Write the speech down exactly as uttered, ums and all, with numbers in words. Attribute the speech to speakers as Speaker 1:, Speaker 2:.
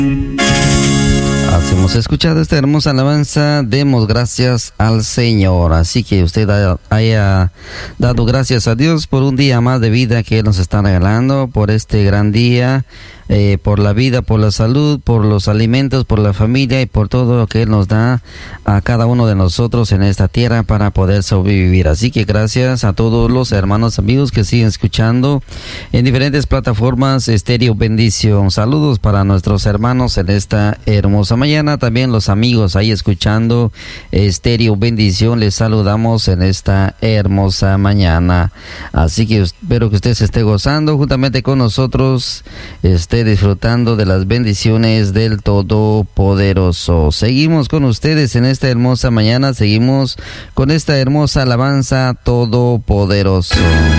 Speaker 1: Así hemos escuchado esta hermosa alabanza, demos gracias al Señor. Así que usted haya, haya dado gracias a Dios por un día más de vida que Él nos está regalando, por este gran día, eh, por la vida, por la salud, por los alimentos, por la familia y por todo lo que Él nos da a cada uno de nosotros en esta tierra para poder sobrevivir. Así que gracias a todos los hermanos amigos que siguen escuchando en diferentes plataformas Estéreo Bendición. Saludos para nuestros hermanos en esta hermosa mañana. También los amigos ahí escuchando Estéreo Bendición, les saludamos en esta hermosa mañana. Así que espero que usted se esté gozando juntamente con nosotros, esté disfrutando de las bendiciones del Todopoderoso. Seguimos con ustedes en esta hermosa mañana, seguimos con esta hermosa alabanza Todopoderoso.